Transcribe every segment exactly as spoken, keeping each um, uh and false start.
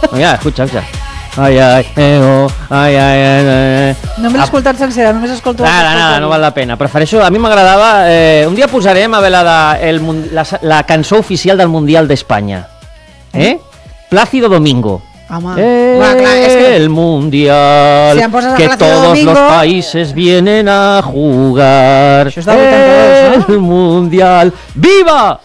Mira, escucha, escucha. Ai, ai, eh, oh, ai, ai, ai. No me l'he escoltat sencera, només escolto... Nada, nada, no val la pena. Prefereixo, a mi m'agradava... Eh, un dia posarem a veure la, de, el, la, la cançó oficial del Mundial d'Espanya. Eh? Plácido Domingo. Home, eh, va, clar, és que... El Mundial, si que todos Domingo... los países vienen a jugar. Això és del vuitanta-dos, no? El Mundial. Viva!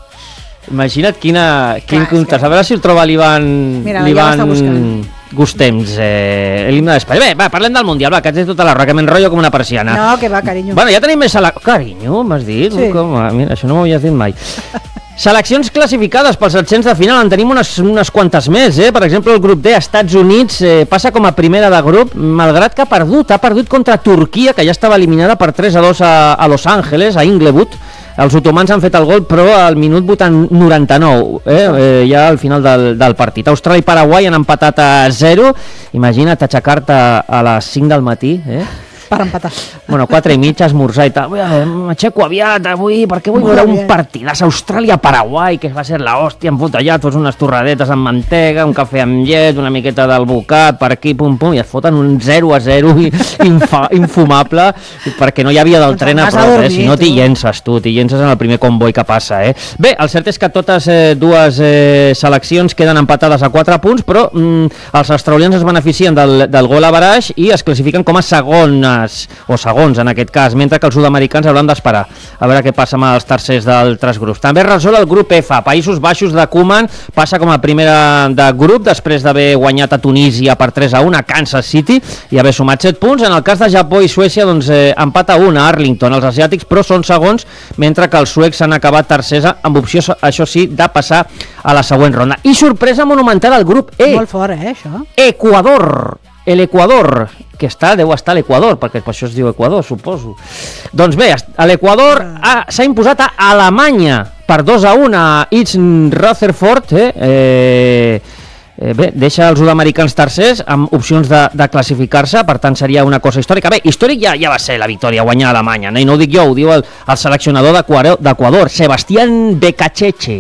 Imagina't quina, quin clar, contrast. que... A veure si el troba l'Ivan... Mira, ja l'està buscant. Gustems, eh, l'himne d'Espanya. Bé, va, parlem del Mundial, va, que ets tota la roca, que m'enrotllo com una persiana. No, que va, carinyo. Bueno, ja tenim més a la... Carinyo, m'has dit? Sí. Com? Mira, això no m'ho havies dit mai. Seleccions classificades pels ascens de final, en tenim unes, unes quantes més, eh? Per exemple, el grup D, Estats Units, eh, passa com a primera de grup, malgrat que ha perdut, ha perdut contra Turquia, que ja estava eliminada per tres a dos a, a Los Angeles, a Inglewood. Els otomans han fet el gol, però al minut noranta-nou, eh? Eh, ja al final del, del partit. Austràlia i Paraguai han empatat a zero. Imagina't aixecar-te a les cinc del matí, eh? Per empatar. Bueno, quatre i mitja, esmorzar i tal. M'aixeco aviat avui, perquè vull veure un partidàs Austràlia-Paraguai, que va ser l'hòstia, embotellat, fots unes torradetes amb mantega, un cafè amb llet, una miqueta d'alvocat, per aquí, pum, pum, i et foten un zero a zero infa, infumable, perquè no hi havia del doncs tren a prop, eh? Si no t'hi llences, tu, t'hi llences en el primer comboi que passa, eh? Bé, el cert és que totes eh, dues eh, seleccions queden empatades a quatre punts, però mm, els australians es beneficien del, del gol a baraix i es classifiquen com a segona o segons en aquest cas, mentre que els sud-americans hauran d'esperar a veure què passa amb els tercers d'altres grups. També resol el grup F, Països Baixos de Koeman passa com a primera de grup després d'haver guanyat a Tunísia per tres a un a Kansas City i haver sumat set punts. En el cas de Japó i Suècia, doncs eh, empat a un a Arlington, els asiàtics però són segons, mentre que els suecs han acabat tercers amb opció, això sí, de passar a la següent ronda. I sorpresa monumental al grup E. Molt fort, eh, això? Equador. L'Equador, que està, deu estar a l'Equador, perquè per això es diu Equador, suposo. Doncs bé, l'Equador s'ha imposat a Alemanya per dos a un a East Rutherford, eh? Eh, eh, bé, deixa els sud-americans tercers amb opcions de, de classificar-se, per tant seria una cosa històrica. Bé, històric ja, ja va ser la victòria, guanyar a Alemanya, no? I no ho dic jo, ho diu el, el seleccionador d'Equador, Sebastián Becacheche.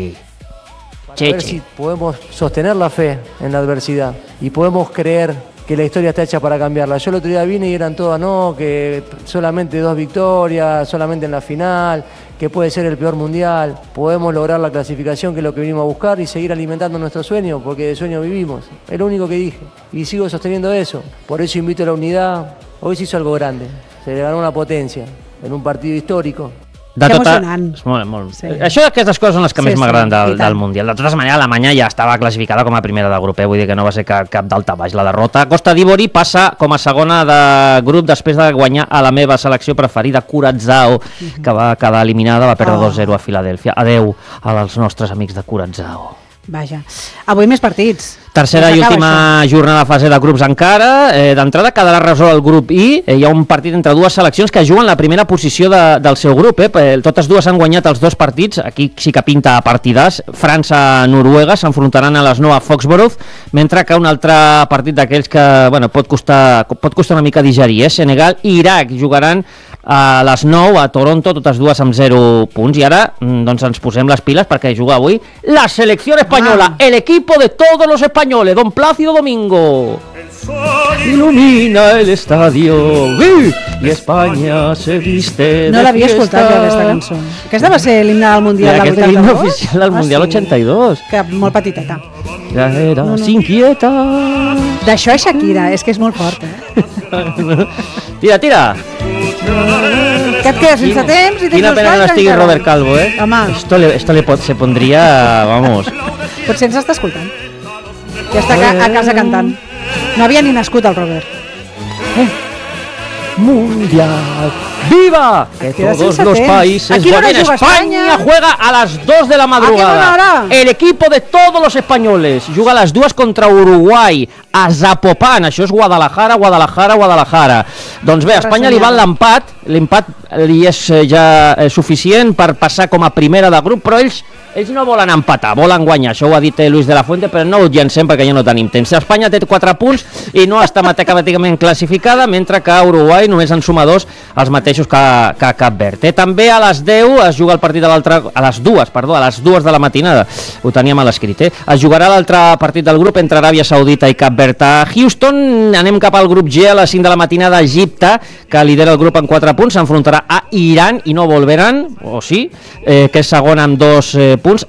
A ver si podemos sostener la fe en la adversidad y podemos creer que la historia está hecha para cambiarla. Yo el otro día vine y eran todas, no, que solamente dos victorias, solamente en la final, que puede ser el peor mundial. Podemos lograr la clasificación, que es lo que vinimos a buscar, y seguir alimentando nuestro sueño, porque de sueño vivimos. Es lo único que dije. Y sigo sosteniendo eso. Por eso invito a la unidad. Hoy se hizo algo grande. Se le ganó una potencia en un partido histórico. De que tota... emocionant. Molt, molt. Sí. Això d'aquestes coses són les que Sí, més sí, m'agraden del, i tant. del Mundial. De totes maneres, Alemanya ja estava classificada com a primera de grup, eh? Vull dir que no va ser cap, cap d'alta baix la derrota. Costa d'Ivori passa com a segona de grup després de guanyar a la meva selecció preferida, Curaçao, uh-huh. que va quedar eliminada, va perdre Oh. dos zero a Filadèlfia. Adeu als nostres amics de Curaçao. Vaja. Avui més partits. Tercera i última jornada de fase de grups encara. Eh, D'entrada quedarà resolt el grup I. Eh, hi ha un partit entre dues seleccions que juguen la primera posició de, del seu grup. Eh. Totes dues han guanyat els dos partits. Aquí sí que pinta partidàs. França-Noruega s'enfrontaran a les nou a Foxborough, mentre que un altre partit d'aquells que bueno, pot, costar, pot costar una mica digerir. Eh. Senegal i Iraq jugaran a les nou a Toronto, totes dues amb zero punts. I ara doncs, ens posem les piles perquè juga avui la selecció espanyola, ah. el equipo de todos los españoles. Don Plácido Domingo ilumina el estadio y España se viste no de l'havia fiesta. escoltat jo, aquesta cançó. Aquesta va ser l'himne del Mundial del vuitanta-dos? L'himne oficial del ah, Mundial sí? ochenta y dos. Que molt petiteta. Ja eras no, no. inquieta. D'això és Shakira, és que és molt fort, eh? Tira, tira. Que et quedes sense temps i tens Quina dos pena que no galls estigui encara. Robert Calvo, eh? Home. Esto le, esto le pot, se pondría, vamos. Potser ens està escoltant. Ja està a, a casa cantant. No havia ni nascut el Robert. Eh. Mundial. ¡Viva! Que Queda todos sense los temps. países Aquí no jueguen. juga España Espanya. juega a las dos de la madrugada. hora? El equipo de todos los españoles juga a las dues contra Uruguai a Zapopan. Això és Guadalajara, Guadalajara, Guadalajara. Doncs bé, a Espanya li van l'empat l'empat li és ja suficient per passar com a primera de grup, però ells ells no volen empatar, volen guanyar, això ho ha dit Luis de la Fuente, però no ho llancem perquè ja no tenim temps. Espanya té quatre punts i no està matemàticament classificada, mentre que Uruguai només en suma dos, els mateixos que, que Cap Verd. També a les deu es juga el partit de l'altre, a les dues, perdó, a les dues de la matinada, ho teníem a l'escrit, eh? Es jugarà l'altre partit del grup entre Aràbia Saudita i Cap Verd. A Houston anem cap al grup G a les cinc de la matinada. Egipte, que lidera el grup en quatre punts, s'enfrontarà a Iran i no volveran, o sí, eh, que és segon amb dos eh, punts.